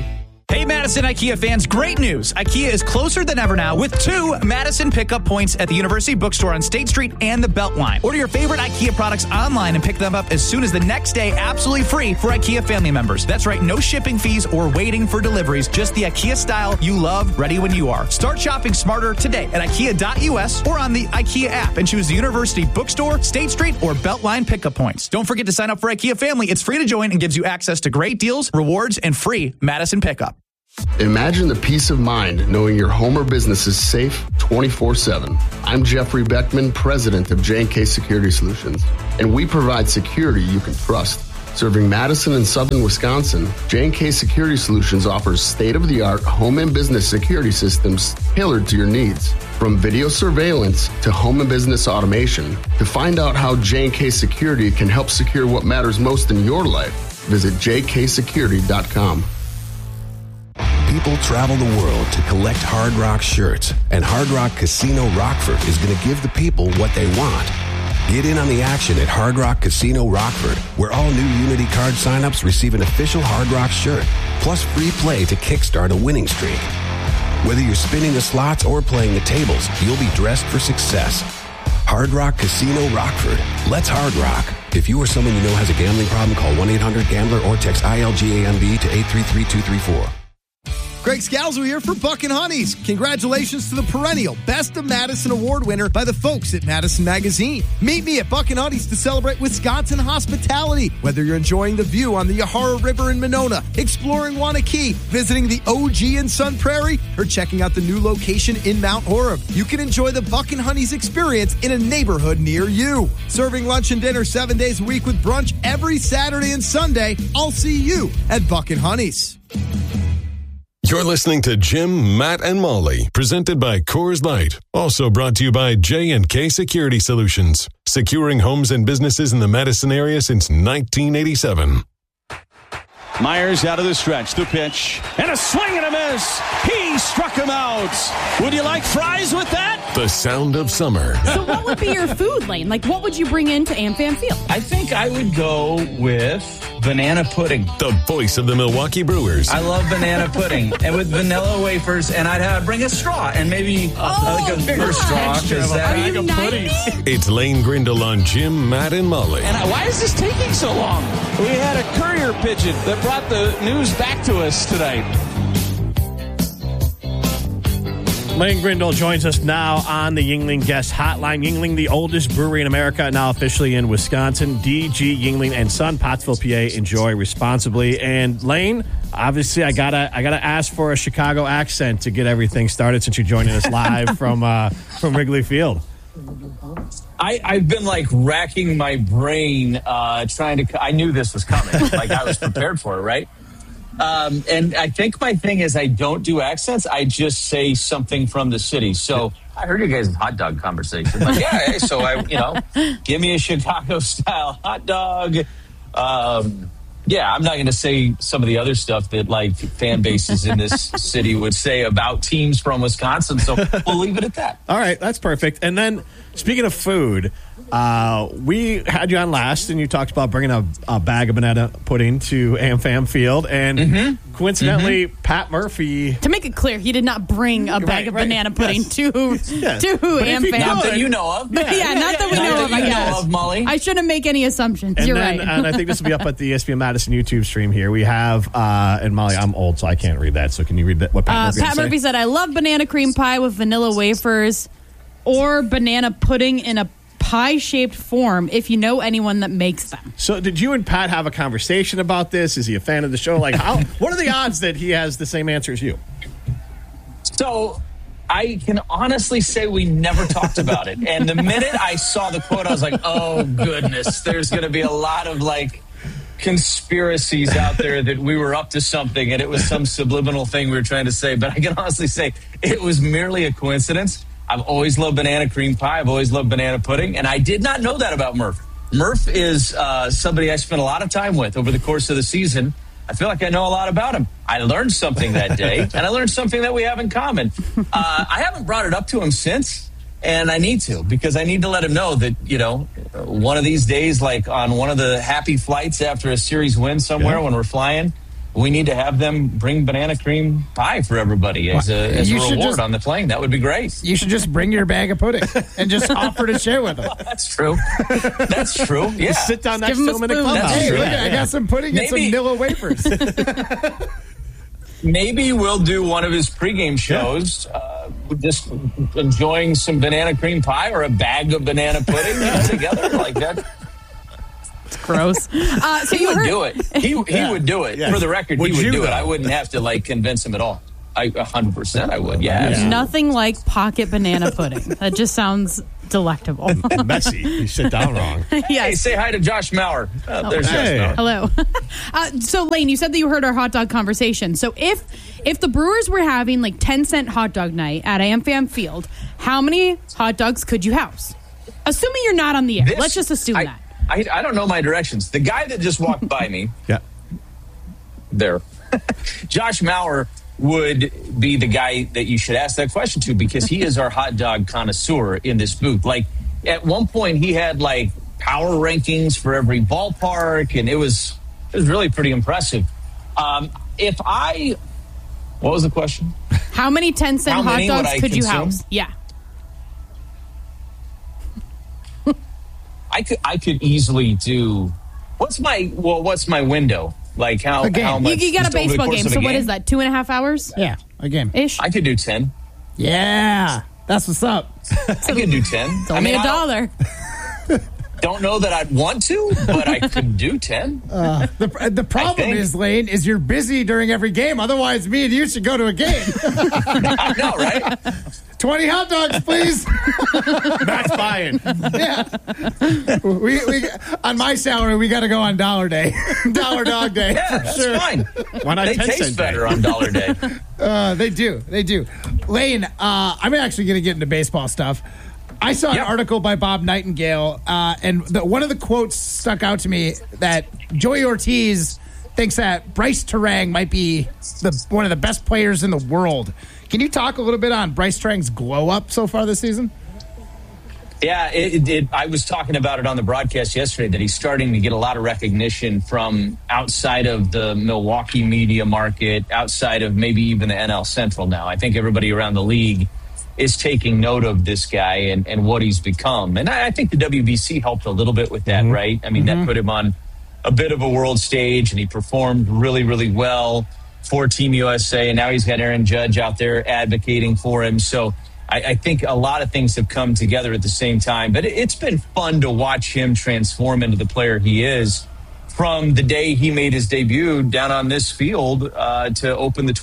Hey, Madison IKEA fans, great news. IKEA is closer than ever now with 2 Madison pickup points at the University Bookstore on State Street and the Beltline. Order your favorite IKEA products online and pick them up as soon as the next day, absolutely free for IKEA family members. That's right, no shipping fees or waiting for deliveries, just the IKEA style you love, ready when you are. Start shopping smarter today at IKEA.us or on the IKEA app and choose the University Bookstore, State Street, or Beltline pickup points. Don't forget to sign up for IKEA Family. It's free to join and gives you access to great deals, rewards, and free Madison pickup. Imagine the peace of mind knowing your home or business is safe 24/7. I'm Jeffrey Beckman, president of J&K Security Solutions, and we provide security you can trust. Serving Madison and southern Wisconsin, J&K Security Solutions offers state-of-the-art home and business security systems tailored to your needs. From video surveillance to home and business automation, to find out how J&K Security can help secure what matters most in your life, visit jksecurity.com. People travel the world to collect Hard Rock shirts, and Hard Rock Casino Rockford is going to give the people what they want. Get in on the action at Hard Rock Casino Rockford, where all new Unity card signups receive an official Hard Rock shirt, plus free play to kickstart a winning streak. Whether you're spinning the slots or playing the tables, you'll be dressed for success. Hard Rock Casino Rockford. Let's Hard Rock. If you or someone you know has a gambling problem, call 1-800-GAMBLER or text ILGAMB to 833-234. Greg Scalzo here for Buck and Honey's. Congratulations to the perennial Best of Madison Award winner by the folks at Madison Magazine. Meet me at Buck and Honey's to celebrate Wisconsin hospitality. Whether you're enjoying the view on the Yahara River in Monona, exploring Wanakee, visiting the OG in Sun Prairie, or checking out the new location in Mount Horeb, you can enjoy the Buck and Honey's experience in a neighborhood near you. Serving lunch and dinner 7 days a week with brunch every Saturday and Sunday. I'll see you at Buck and Honey's. You're listening to Jim, Matt, and Molly, presented by Coors Light. Also brought to you by J&K Security Solutions, securing homes and businesses in the Madison area since 1987. Myers out of the stretch, the pitch, and a swing and a miss. He struck him out. Would you like fries with that? The sound of summer. So what would be your food lane? Like, what would you bring into AmFam Field? I think I would go with banana pudding. The voice of the Milwaukee Brewers. I love banana pudding. And with vanilla wafers, and I'd bring a straw, and maybe like a bigger straw. Are you 90? It's Lane Grindle on Jim, Matt, and Molly. And why is this taking so long? We had a courier pigeon that brought the news back to us tonight. Lane Grindle joins us now on the Yuengling Guest Hotline. Yuengling, the oldest brewery in America, now officially in Wisconsin. DG Yuengling and Son, Pottsville, PA. Enjoy responsibly. And Lane, obviously, I gotta ask for a Chicago accent to get everything started since you're joining us live from Wrigley Field. I've been racking my brain trying to. I knew this was coming. I was prepared for it, right? And I think my thing is I don't do accents. I just say something from the city. So I heard you guys' hot dog conversation. So give me a Chicago style hot dog. I'm not going to say some of the other stuff that fan bases in this city would say about teams from Wisconsin. So we'll leave it at that. All right, that's perfect. And then speaking of food, we had you on last, and you talked about bringing a bag of banana pudding to AmFam Field, and coincidentally, Pat Murphy. To make it clear, he did not bring a bag of banana pudding to AmFam. Not that you know of. Not that we know of, I guess. Molly. I shouldn't make any assumptions. And You're then, right. And I think this will be up at the ESPN Madison YouTube stream here. We have, and Molly, I'm old, so I can't read that. So can you read that? What Pat Murphy said, I love banana cream pie with vanilla wafers or banana pudding in a pie-shaped form if you know anyone that makes them. So did you and Pat have a conversation about this? Is he a fan of the show? What are the odds that he has the same answer as you? So I can honestly say we never talked about it. And the minute I saw the quote, I was like, oh, goodness, there's going to be a lot of conspiracies out there that we were up to something and it was some subliminal thing we were trying to say. But I can honestly say it was merely a coincidence. I've always loved banana cream pie. I've always loved banana pudding. And I did not know that about Murph. Murph is somebody I spent a lot of time with over the course of the season. I feel like I know a lot about him. I learned something that day, and I learned something that we have in common. I haven't brought it up to him since, and I need to, because I need to let him know that, one of these days, on one of the happy flights after a series win somewhere when we're flying, we need to have them bring banana cream pie for everybody as a reward on the plane. That would be great. You should just bring your bag of pudding and just offer to share with them. That's true. That's true. Yeah. Just sit down next to them in the clubhouse. That's true. Look, I got some pudding and some Nilla wafers. Maybe we'll do one of his pregame shows, just enjoying some banana cream pie or a bag of banana pudding together like that. Gross. So he would do it. He would do it. For the record, he would do it. I wouldn't have to convince him at all. 100% I would. Yeah. Nothing like pocket banana pudding. That just sounds delectable. Messy. You sit down wrong. Yes. Hey, say hi to Josh Maurer. There's Josh Maurer. Hello. So Lane, you said that you heard our hot dog conversation. So if the Brewers were having 10-cent hot dog night at AmFam Field, how many hot dogs could you house? Assuming you're not on the air. Let's just assume that. I don't know my directions. The guy that just walked by me, there, Josh Maurer would be the guy that you should ask that question to because he is our hot dog connoisseur in this booth. At one point, he had power rankings for every ballpark, and it was really pretty impressive. What was the question? How many 10-cent hot dogs could you house? Yeah. I could easily do. What's my window? How much? You got a baseball game. So what is that? 2.5 hours? Yeah, a game ish. I could do 10. Yeah, that's what's up. I could do 10. It's only $1. Don't know that I'd want to, but I could do 10. The problem is, Lane, is you're busy during every game. Otherwise, me and you should go to a game. I know, right? 20 hot dogs, please. That's buying. Yeah. We on my salary, we got to go on Dollar Day. Dollar Dog Day. Yeah, that's fine. Why not they 10 taste better on Dollar Day. They do. Lane, I'm actually going to get into baseball stuff. I saw an article by Bob Nightingale, and one of the quotes stuck out to me that Joey Ortiz thinks that Bryce Terang might be one of the best players in the world. Can you talk a little bit on Bryce Terang's glow up so far this season? Yeah, I was talking about it on the broadcast yesterday that he's starting to get a lot of recognition from outside of the Milwaukee media market, outside of maybe even the NL Central now. I think everybody around the league is taking note of this guy and what he's become. And I think the WBC helped a little bit with that, right? I mean, that put him on a bit of a world stage, and he performed really, really well for Team USA. And now he's got Aaron Judge out there advocating for him. So I think a lot of things have come together at the same time. But it's been fun to watch him transform into the player he is from the day he made his debut down on this field to open the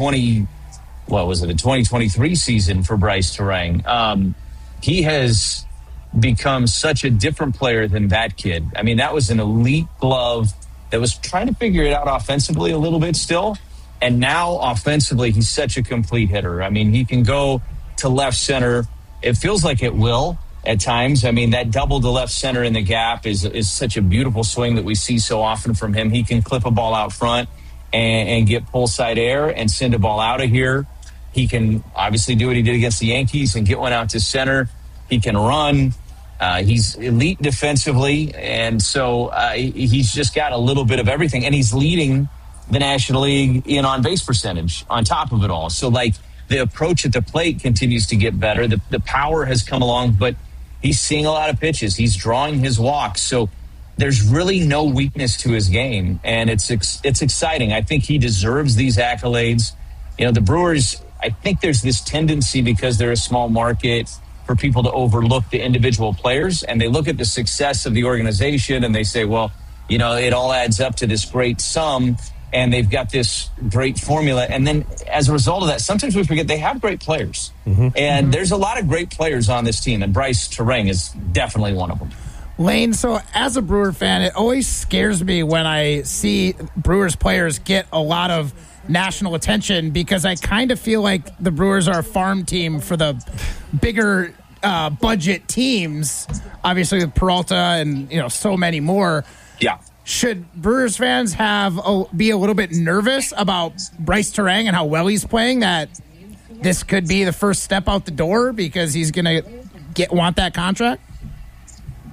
2023 season for Bryce Terang. He has become such a different player than that kid. I mean, that was an elite glove that was trying to figure it out offensively a little bit still. And now offensively, he's such a complete hitter. I mean, he can go to left center. It feels like it will at times. I mean, that double to left center in the gap is such a beautiful swing that we see so often from him. He can clip a ball out front and get pull side air and send a ball out of here. He can obviously do what he did against the Yankees and get one out to center. He can run. He's elite defensively. And so he's just got a little bit of everything. And he's leading the National League in on-base percentage on top of it all. So, the approach at the plate continues to get better. The power has come along, but he's seeing a lot of pitches. He's drawing his walks. So there's really no weakness to his game, and it's exciting. I think he deserves these accolades. The Brewers, I think there's this tendency because they're a small market for people to overlook the individual players, and they look at the success of the organization and they say, well, it all adds up to this great sum. And they've got this great formula. And then as a result of that, sometimes we forget they have great players. And there's a lot of great players on this team. And Bryce Terang is definitely one of them. Lane, so as a Brewer fan, it always scares me when I see Brewers players get a lot of national attention because I kind of feel like the Brewers are a farm team for the bigger budget teams. Obviously with Peralta and, so many more. Yeah. Should Brewers fans be a little bit nervous about Bryce Terang and how well he's playing, that this could be the first step out the door because he's going to want that contract?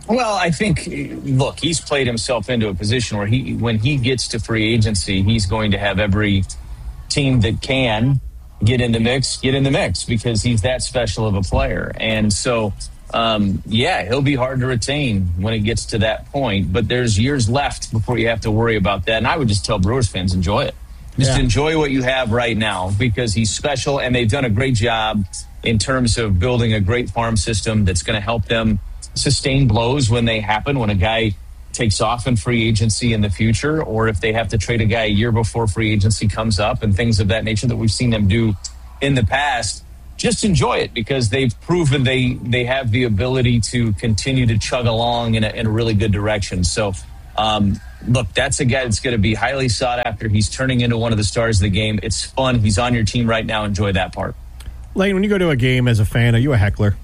Well, I think, look, he's played himself into a position where when he gets to free agency, he's going to have every team that can get in the mix because he's that special of a player. And so, he'll be hard to retain when it gets to that point. But there's years left before you have to worry about that. And I would just tell Brewers fans, enjoy it. Just enjoy what you have right now because he's special, and they've done a great job in terms of building a great farm system that's going to help them sustain blows when they happen, when a guy takes off in free agency in the future, or if they have to trade a guy a year before free agency comes up and things of that nature that we've seen them do in the past. Just enjoy it because they've proven they have the ability to continue to chug along in a really good direction. So, look, that's a guy that's going to be highly sought after. He's turning into one of the stars of the game. It's fun. He's on your team right now. Enjoy that part. Lane, when you go to a game as a fan, are you a heckler?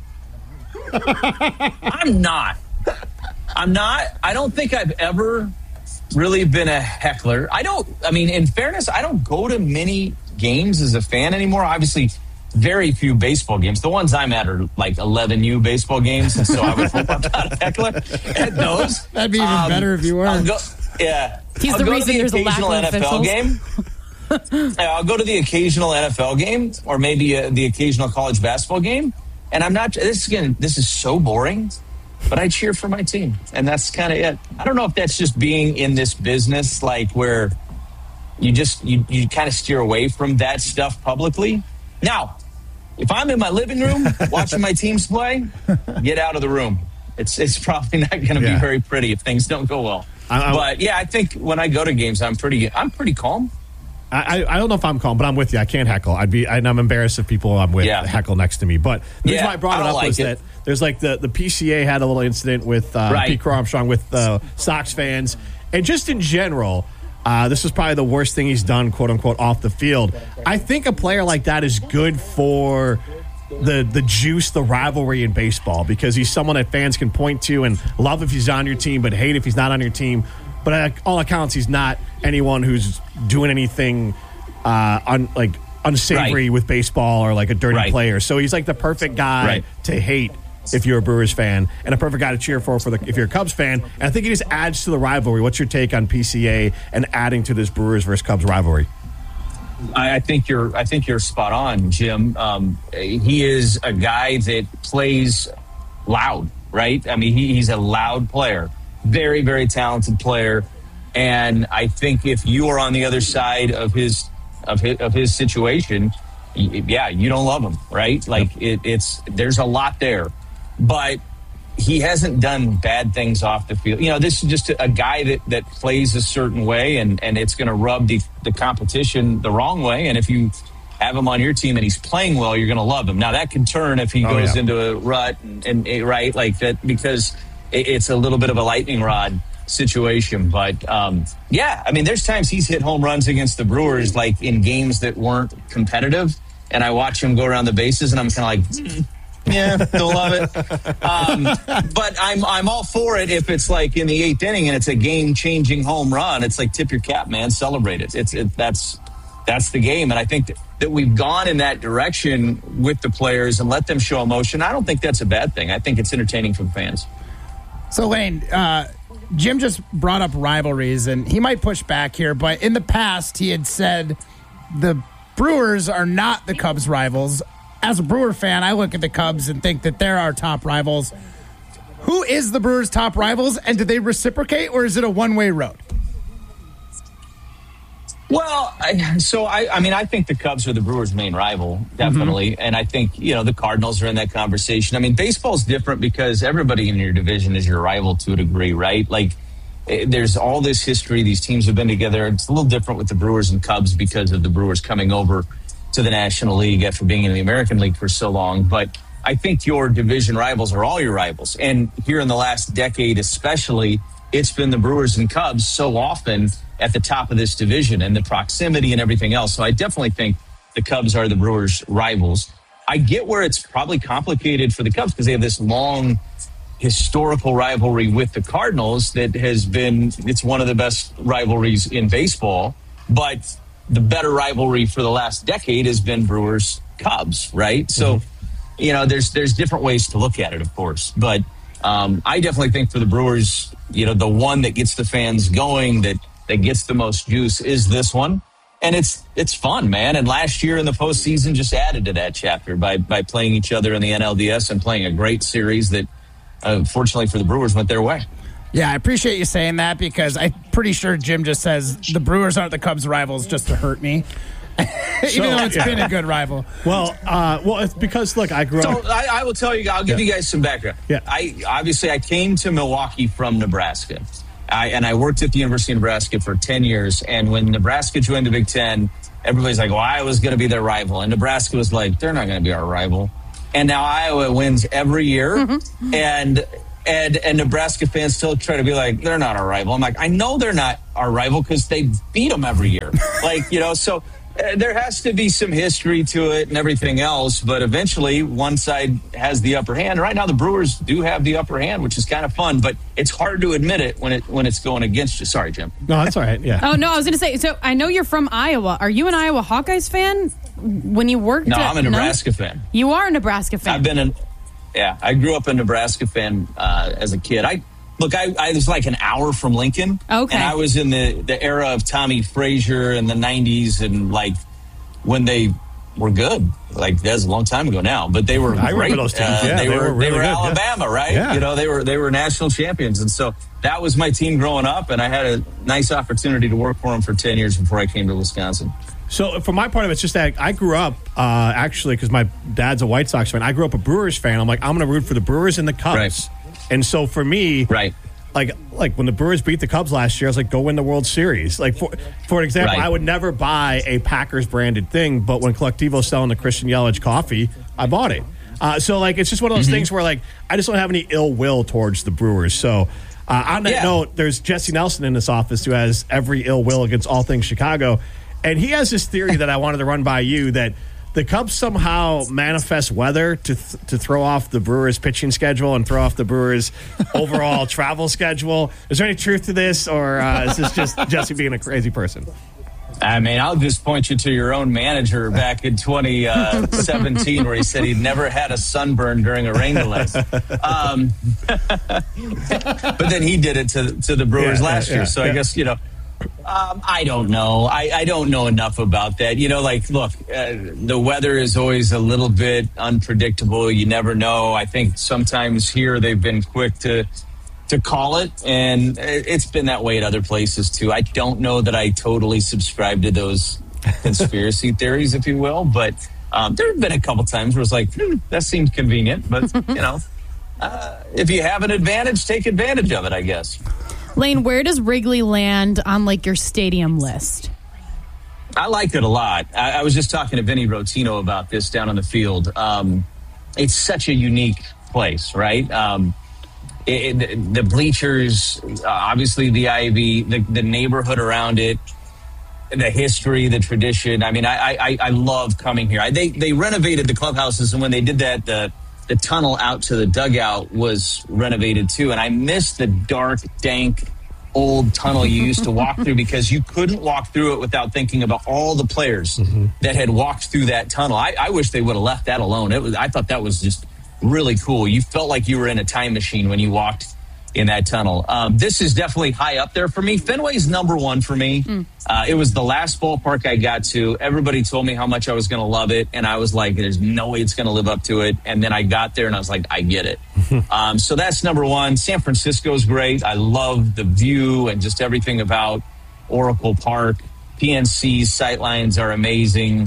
I'm not. I don't think I've ever really been a heckler. In fairness, I don't go to many games as a fan anymore. Obviously, very few baseball games. The ones I'm at are like 11U baseball games, and so I would hope I'm not a heckler at those. That'd be even better if you were. He's the reason there's a lack of NFL game. I'll go to the occasional NFL game or maybe the occasional college basketball game. And I'm not, this is so boring, but I cheer for my team. And that's kind of it. I don't know if that's just being in this business, like where you kind of steer away from that stuff publicly. Now, if I'm in my living room watching my teams play, get out of the room. It's probably not going to be very pretty if things don't go well. I think when I go to games, I'm pretty calm. I don't know if I'm calm, but I'm with you. I can't heckle. I'm embarrassed if people I'm with heckle next to me. But the reason why I brought it up was that there's like the PCA had a little incident with Pete Crow Armstrong with Sox fans. And just in general, this is probably the worst thing he's done, quote unquote, off the field. I think a player like that is good for the juice, the rivalry in baseball, because he's someone that fans can point to and love if he's on your team, but hate if he's not on your team. But at all accounts, he's not anyone who's doing anything unsavory with baseball or like a dirty player. So he's like the perfect guy to hate if you're a Brewers fan, and a perfect guy to cheer for if you're a Cubs fan. And I think he just adds to the rivalry. What's your take on PCA and adding to this Brewers versus Cubs rivalry? I think you're spot on, Jim. He is a guy that plays loud, right? I mean, he's a loud player. Very, very talented player, and I think if you are on the other side of his situation, you don't love him, right? Like there's a lot there, but he hasn't done bad things off the field. This is just a guy that plays a certain way, and it's going to rub the competition the wrong way. And if you have him on your team and he's playing well, you're going to love him. Now that can turn if he goes into a rut and right like that, because it's a little bit of a lightning rod situation. But, there's times he's hit home runs against the Brewers, like in games that weren't competitive. And I watch him go around the bases and I'm kind of like, don't love it. But I'm all for it if it's like in the 8th inning and it's a game-changing home run. It's like, tip your cap, man. Celebrate it. That's the game. And I think that we've gone in that direction with the players and let them show emotion. I don't think that's a bad thing. I think it's entertaining for the fans. So, Lane, Jim just brought up rivalries, and he might push back here, but in the past, he had said the Brewers are not the Cubs' rivals. As a Brewer fan, I look at the Cubs and think that they're our top rivals. Who is the Brewers' top rivals, and do they reciprocate, or is it a one-way road? Well, I think the Cubs are the Brewers' main rival, definitely. Mm-hmm. And I think, the Cardinals are in that conversation. I mean, baseball's different because everybody in your division is your rival to a degree, right? Like, there's all this history. These teams have been together. It's a little different with the Brewers and Cubs because of the Brewers coming over to the National League after being in the American League for so long. But I think your division rivals are all your rivals. And here in the last decade especially, it's been the Brewers and Cubs so often at the top of this division and the proximity and everything else. So I definitely think the Cubs are the Brewers' rivals. I get where it's probably complicated for the Cubs because they have this long historical rivalry with the Cardinals that it's one of the best rivalries in baseball. But the better rivalry for the last decade has been Brewers-Cubs, right? So, there's different ways to look at it, of course. But I definitely think for the Brewers, the one that gets the fans going, that gets the most juice is this one. And it's fun, man. And last year in the postseason just added to that chapter by playing each other in the NLDS and playing a great series that, fortunately for the Brewers, went their way. Yeah, I appreciate you saying that because I'm pretty sure Jim just says the Brewers aren't the Cubs' rivals just to hurt me. Even though it's been a good rival. Well, it's because, look, I grew up. So I will tell you, I'll give you guys some background. Yeah. I came to Milwaukee from Nebraska. I worked at the University of Nebraska for 10 years. And when Nebraska joined the Big Ten, everybody's like, well, Iowa's going to be their rival. And Nebraska was like, they're not going to be our rival. And now Iowa wins every year. Mm-hmm. And Nebraska fans still try to be like, they're not our rival. I'm like, I know they're not our rival because they beat them every year. So there has to be some history to it and everything else. But eventually one side has the upper hand. Right now the Brewers do have the upper hand, which is kind of fun. But it's hard to admit it when it's going against you. Sorry, Jim. No, that's all right. Yeah. Oh, no, I was going to say, so I know you're from Iowa. Are you an Iowa Hawkeyes fan? When you worked No, I'm a Nebraska fan. You are a Nebraska fan. I grew up a Nebraska fan as a kid. I was like an hour from Lincoln. Okay. And I was in the era of Tommy Frazier in the 90s and like when they were good. Like that's a long time ago now, but they were I great. remember those teams. Yeah, they were really good, Alabama, right? Yeah. They were national champions. And so that was my team growing up. And I had a nice opportunity to work for them for 10 years before I came to Wisconsin. So for my part of it, it's just that I grew up, actually, because my dad's a White Sox fan. I grew up a Brewers fan. I'm like, I'm going to root for the Brewers and the Cubs. Right. And so for me, like when the Brewers beat the Cubs last year, I was like, go win the World Series. Like, for example, I would never buy a Packers-branded thing, but when Collectivo's selling the Christian Yelich coffee, I bought it. So, like, it's just one of those things where, like, I just don't have any ill will towards the Brewers. So, on that note, there's Jesse Nelson in this office who has every ill will against all things Chicago. And he has this theory that I wanted to run by you that the Cubs somehow manifest weather to throw off the Brewers' pitching schedule and throw off the Brewers' overall travel schedule. Is there any truth to this, or is this just Jesse being a crazy person? I mean, I'll just point you to your own manager back in 2017 where he said he'd never had a sunburn during a rain delay. But then he did it to the Brewers last year. So I guess, I don't know. I don't know enough about that. Look, the weather is always a little bit unpredictable. You never know. I think sometimes here they've been quick to call it, and it's been that way at other places too. I don't know that I totally subscribe to those conspiracy theories, if you will, but there have been a couple times where it's like, that seems convenient, but if you have an advantage, take advantage of it, I guess. Lane, where does Wrigley land on like your stadium list? I like it a lot. I was just talking to Vinny Rotino about this down on the field. It's such a unique place, right? The bleachers, obviously the ivy, the neighborhood around it, the history, the tradition. I mean, I love coming here. They renovated the clubhouses, and when they did that, the tunnel out to the dugout was renovated too. And I miss the dark, dank, old tunnel you used to walk through because you couldn't walk through it without thinking about all the players that had walked through that tunnel. I wish they would have left that alone. I thought that was just really cool. You felt like you were in a time machine when you walked in that tunnel. This is definitely high up there for me. Fenway's number one for me. It was the last ballpark I got to. Everybody told me how much I was going to love it, and I was like, there's no way it's going to live up to it. And then I got there, and I was like, I get it. So that's number one. San Francisco's great. I love the view and just everything about Oracle Park. PNC's sightlines are amazing.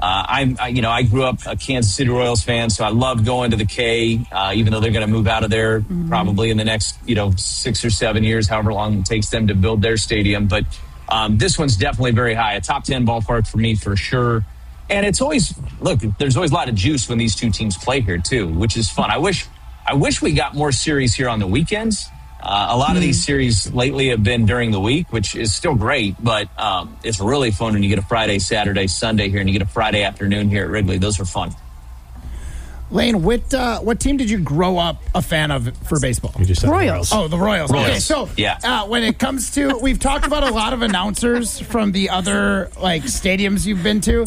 I grew up a Kansas City Royals fan, so I love going to the K, even though they're going to move out of there probably in the next, 6 or 7 years, however long it takes them to build their stadium. But this one's definitely very high, a top 10 ballpark for me for sure. And it's always, there's always a lot of juice when these two teams play here too, which is fun. I wish we got more series here on the weekends. A lot of these series lately have been during the week, which is still great, but it's really fun when you get a Friday, Saturday, Sunday here, and you get a Friday afternoon here at Wrigley. Those are fun. Lane, what team did you grow up a fan of for baseball? You just said Royals. Oh, the Royals. Okay, so yeah. When it comes to, we've talked about a lot of announcers from the other stadiums you've been to.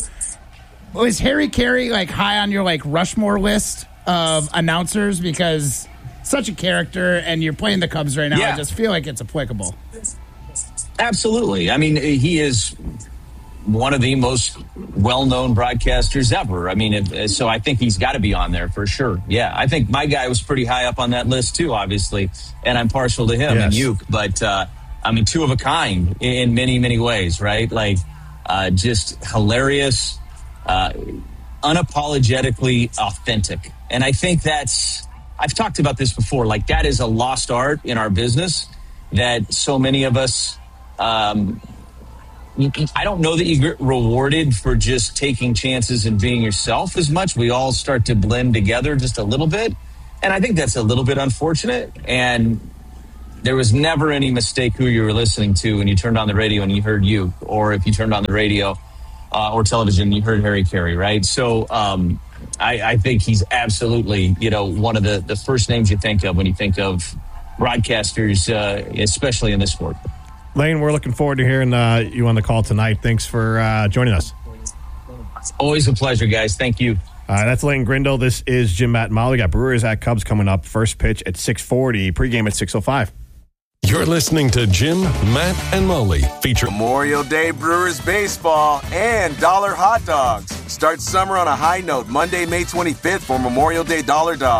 Was Harry Carey high on your Rushmore list of announcers? Because such a character, and you're playing the Cubs right now. Yeah. I just feel like it's applicable. Absolutely. I mean, he is one of the most well-known broadcasters ever. I mean, so I think he's got to be on there for sure. Yeah, I think my guy was pretty high up on that list too, obviously, and I'm partial to him and Uke. But I mean, two of a kind in many, many ways, right? Like, just hilarious, unapologetically authentic, and I think I've talked about this before. Like, that is a lost art in our business that so many of us. I don't know that you get rewarded for just taking chances and being yourself as much. We all start to blend together just a little bit. And I think that's a little bit unfortunate. And there was never any mistake who you were listening to when you turned on the radio and you heard you, or if you turned on the radio or television and you heard Harry Carey, right? So I think he's absolutely, one of the first names you think of when you think of broadcasters, especially in this sport. Lane, we're looking forward to hearing you on the call tonight. Thanks for joining us. Always a pleasure, guys. Thank you. That's Lane Grindle. This is Jim, Matt, and Molly. We got Brewers at Cubs coming up. First pitch at 6:40. Pregame at 6:05. You're listening to Jim, Matt, and Molly. Feature Memorial Day Brewers baseball and dollar hot dogs. Start summer on a high note Monday, May 25th for Memorial Day Dollar Dogs.